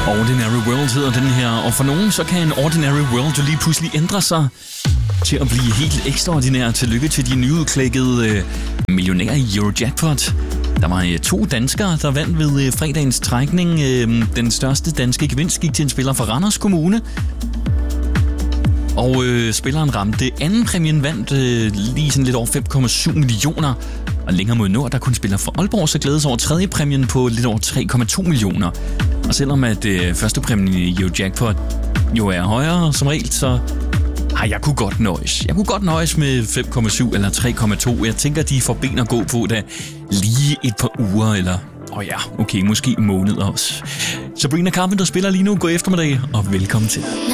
Ordinary World hedder den her, og for nogen så kan en Ordinary World jo lige pludselig ændre sig til at blive helt ekstraordinær. Tillykke til de nyudklækkede millionærer i Eurojackpot. Der var 2 danskere, der vandt ved fredagens trækning. Den største danske gevinst gik til en spiller fra Randers Kommune. Og spilleren ramte anden præmien, vandt lige sådan lidt over 5,7 millioner. Og længere mod nord, der kunne spiller fra Aalborg så glædes over tredje præmien på lidt over 3,2 millioner. Og selvom at første præmien i Eurojackpot jo er højere som regel, så jeg kunne godt nøjes. Jeg kunne godt nøjes med 5,7 eller 3,2. Jeg tænker, de får ben at gå på da lige et par uger eller måske måneder også. Sabrina Carpenter spiller lige nu. God eftermiddag og velkommen til.